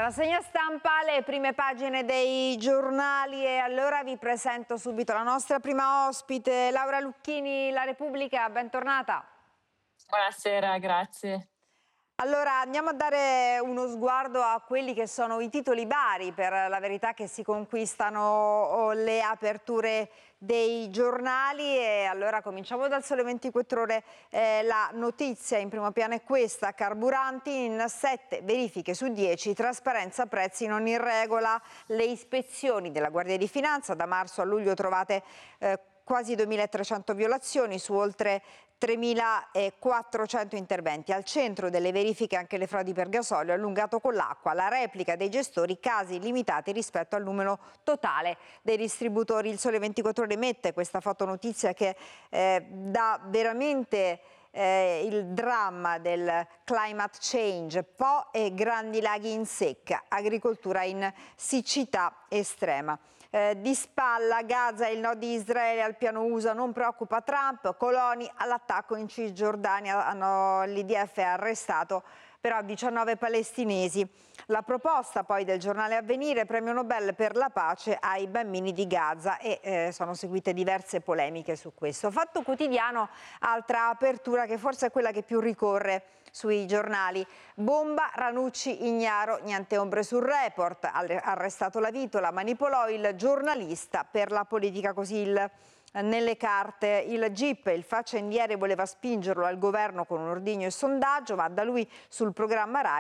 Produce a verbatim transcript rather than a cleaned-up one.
Rassegna stampa, le prime pagine dei giornali e allora vi presento subito la nostra prima ospite, Laura Lucchini, La Repubblica, bentornata. Buonasera, grazie. Allora andiamo a dare uno sguardo a quelli che sono i titoli vari per la verità che si conquistano le aperture dei giornali e allora cominciamo dal Sole ventiquattro Ore. Eh, la notizia in primo piano è questa: carburanti in sette verifiche su dieci, trasparenza prezzi non in regola, le ispezioni della Guardia di Finanza da marzo a luglio trovate eh, quasi duemilatrecento violazioni su oltre tremilaquattrocento interventi. Al centro delle verifiche anche le frodi per gasolio allungato con l'acqua, la replica dei gestori, casi limitati rispetto al numero totale dei distributori. Il Sole ventiquattro Ore mette questa fotonotizia che eh, dà veramente eh, il dramma del climate change, Po e grandi laghi in secca, agricoltura in siccità estrema. Eh, di spalla Gaza e il no di Israele al piano U S A non preoccupa Trump, coloni all'attacco in Cisgiordania, hanno, l'I D F ha arrestato però diciannove palestinesi. La proposta poi del giornale Avvenire, premio Nobel per la pace ai bambini di Gaza e eh, sono seguite diverse polemiche su questo. Fatto Quotidiano, altra apertura che forse è quella che più ricorre sui giornali. Bomba, Ranucci ignaro, niente ombre sul report, arrestato la Vitola, manipolò il giornalista per la politica, così il nelle carte. Il G I P, il faccendiere voleva spingerlo al governo con un ordigno e sondaggio, ma da lui sul programma Rai